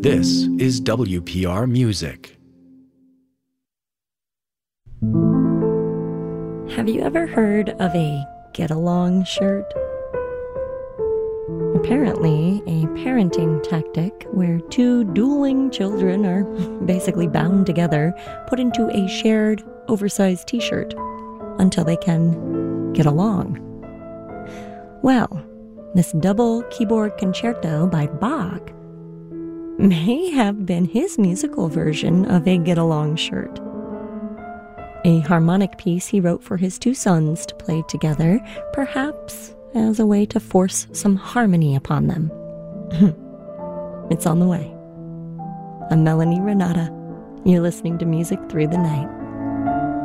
This is WPR Music. Have you ever heard of a get-along shirt? Apparently, a parenting tactic where two dueling children are basically bound together, put into a shared, oversized t-shirt until they can get along. Well, this double keyboard concerto by Bach may have been his musical version of a get-along shirt. A harmonic piece he wrote for his two sons to play together, perhaps as a way to force some harmony upon them. It's on the way. I'm Melanie Renata. You're listening to Music Through the Night.